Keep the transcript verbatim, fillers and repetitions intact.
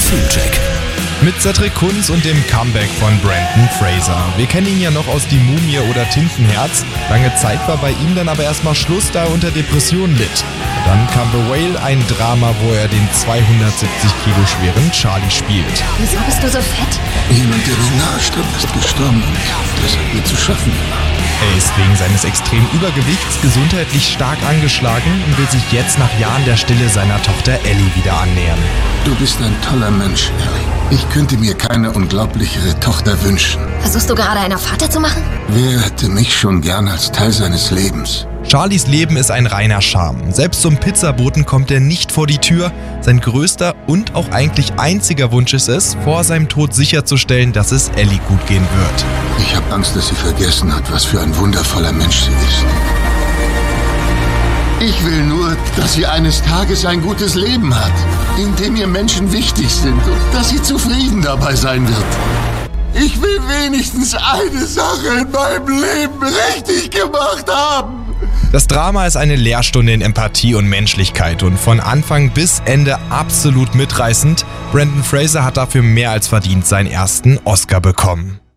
Filmcheck. Mit Cedric Kunz und dem Comeback von Brendan Fraser. Wir kennen ihn ja noch aus Die Mumie oder Tintenherz. Lange Zeit war bei ihm dann aber erstmal Schluss, da er unter Depressionen litt. Dann kam The Whale, ein Drama, wo er den zweihundertsiebzig Kilo schweren Charlie spielt. Wieso bist du so fett? Jemand, der mir nahe stand, ist gestorben. Das hat mir zu schaffen gemacht. Er ist wegen seines extremen Übergewichts gesundheitlich stark angeschlagen und will sich jetzt nach Jahren der Stille seiner Tochter Ellie wieder annähern. Du bist ein toller Mensch, Ellie. Ich könnte mir keine unglaublichere Tochter wünschen. Versuchst du gerade einer Vater zu machen? Wer hätte mich schon gern als Teil seines Lebens? Charlies Leben ist ein reiner Charme. Selbst zum Pizzaboten kommt er nicht vor die Tür. Sein größter und auch eigentlich einziger Wunsch ist es, vor seinem Tod sicherzustellen, dass es Ellie gut gehen wird. Ich habe Angst, dass sie vergessen hat, was für ein wundervoller Mensch sie ist. Ich will nur, dass sie eines Tages ein gutes Leben hat, in dem ihr Menschen wichtig sind und dass sie zufrieden dabei sein wird. Ich will wenigstens eine Sache in meinem Leben richtig gemacht haben. Das Drama ist eine Lehrstunde in Empathie und Menschlichkeit und von Anfang bis Ende absolut mitreißend. Brendan Fraser hat dafür mehr als verdient seinen ersten Oscar bekommen.